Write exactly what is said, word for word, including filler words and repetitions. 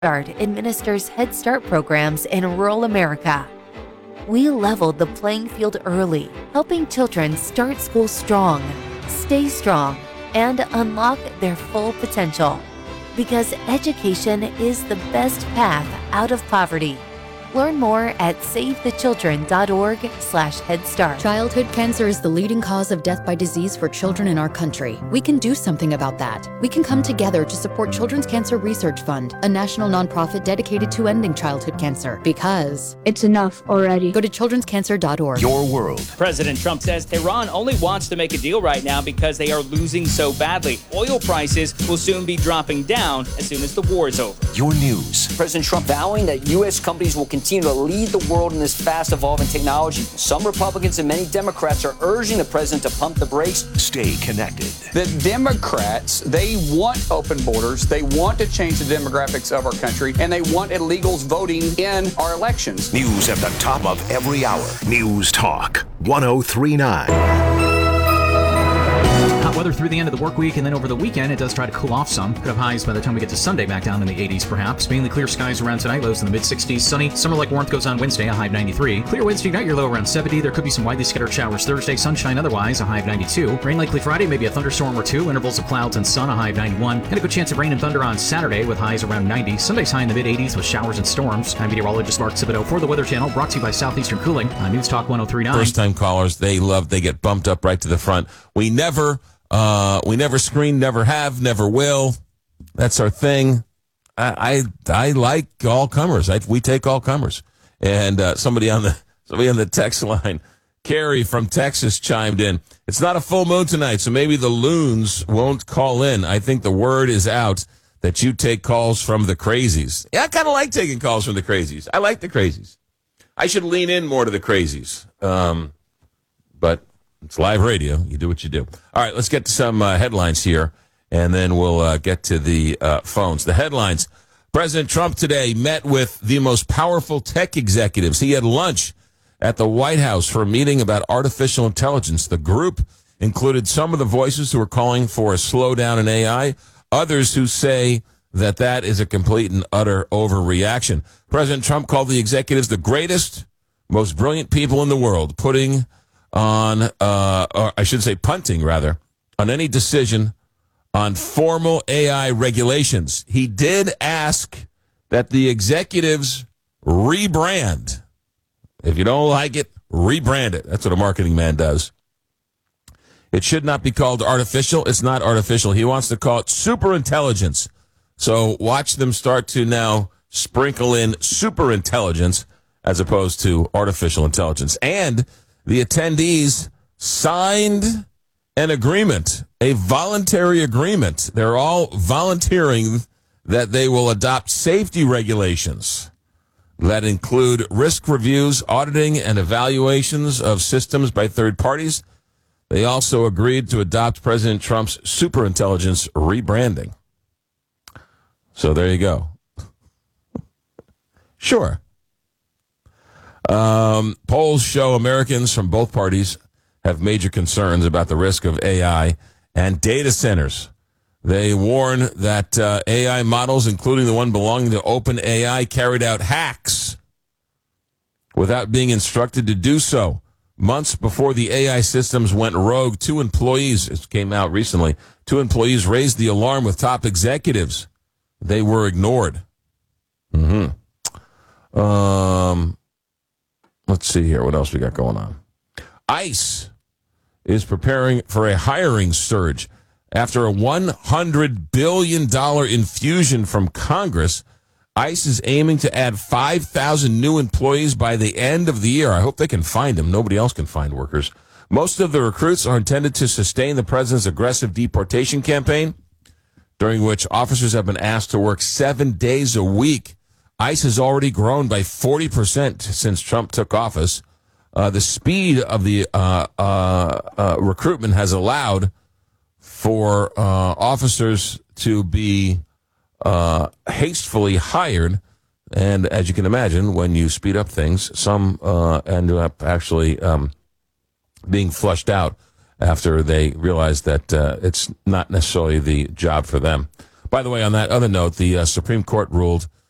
Start administers Head Start programs in rural America. We leveled the playing field early, helping children start school strong, stay strong, and unlock their full potential. Because education is the best path out of poverty. Learn more at savethechildren.org slash Head Start. Childhood cancer is the leading cause of death by disease for children in our country. We can do something about that. We can come together to support Children's Cancer Research Fund, a national nonprofit dedicated to ending childhood cancer. Because it's enough already. Go to children's cancer dot org. Your world. President Trump says Iran only wants to make a deal right now because they are losing so badly. Oil prices will soon be dropping down as soon as the war is over. Your news. President Trump vowing that U S companies will continue to lead the world in this fast-evolving technology. Some Republicans and many Democrats are urging the president to pump the brakes. Stay connected. The Democrats, they want open borders. They want to change the demographics of our country, and they want illegals voting in our elections. News at the top of every hour. News Talk one oh three point nine. Hot weather through the end of the work week, and then over the weekend, it does try to cool off some. Could have highs by the time we get to Sunday back down in the eighties, perhaps. Mainly clear skies around tonight, lows in the mid-sixties. Sunny, summer-like warmth goes on Wednesday, a high of ninety-three. Clear Wednesday night, your low around seventy. There could be some widely scattered showers Thursday. Sunshine otherwise, a high of ninety-two. Rain likely Friday, maybe a thunderstorm or two. Intervals of clouds and sun, a high of ninety-one. And a good chance of rain and thunder on Saturday with highs around ninety. Sunday's high in the mid-eighties with showers and storms. I'm meteorologist Mark Thibodeau for the Weather Channel, brought to you by Southeastern Cooling on News Talk one oh three point nine. First-time callers, they love, they get bumped up right to the front. We never... Uh, we never screen, never have, never will. That's our thing. I I, I like all comers. I, we take all comers. And uh, somebody on the somebody on the text line, Carrie from Texas, chimed in. It's not a full moon tonight, so maybe the loons won't call in. I think the word is out that you take calls from the crazies. Yeah, I kind of like taking calls from the crazies. I like the crazies. I should lean in more to the crazies. Um, but. It's live radio. You do what you do. All right, let's get to some uh, headlines here, and then we'll uh, get to the uh, phones. The headlines. President Trump today met with the most powerful tech executives. He had lunch at the White House for a meeting about artificial intelligence. The group included some of the voices who are calling for a slowdown in A I, others who say that that is a complete and utter overreaction. President Trump called the executives the greatest, most brilliant people in the world, putting on, uh, or I should say punting, rather, on any decision on formal A I regulations. He did ask that the executives rebrand. If you don't like it, rebrand it. That's what a marketing man does. It should not be called artificial. It's not artificial. He wants to call it super intelligence. So watch them start to now sprinkle in super intelligence as opposed to artificial intelligence. And the attendees signed an agreement, a voluntary agreement. They're all volunteering that they will adopt safety regulations that include risk reviews, auditing, and evaluations of systems by third parties. They also agreed to adopt President Trump's superintelligence rebranding. So there you go. Sure. Um, polls show Americans from both parties have major concerns about the risk of A I and data centers. They warn that uh, A I models, including the one belonging to OpenAI, carried out hacks without being instructed to do so. Months before the A I systems went rogue, two employees, it came out recently, two employees raised the alarm with top executives. They were ignored. Mm-hmm. Um... Let's see here. What else we got going on? ICE is preparing for a hiring surge. After a one hundred billion dollars infusion from Congress, ICE is aiming to add five thousand new employees by the end of the year. I hope they can find them. Nobody else can find workers. Most of the recruits are intended to sustain the president's aggressive deportation campaign, during which officers have been asked to work seven days a week. ICE has already grown by forty percent since Trump took office. Uh, the speed of the uh, uh, uh, recruitment has allowed for uh, officers to be uh, hastily hired. And as you can imagine, when you speed up things, some uh, end up actually um, being flushed out after they realize that uh, it's not necessarily the job for them. By the way, on that other note, the uh, Supreme Court ruled